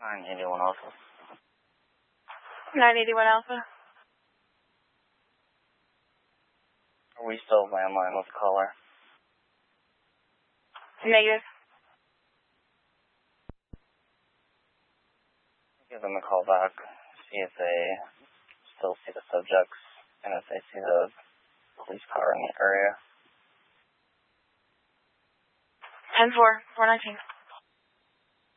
981 Alpha. 981 Alpha. Are we still landline with caller? Negative. Give them a call back, see if they still see the subjects, and if they see the police car in the area. 10-4, 419.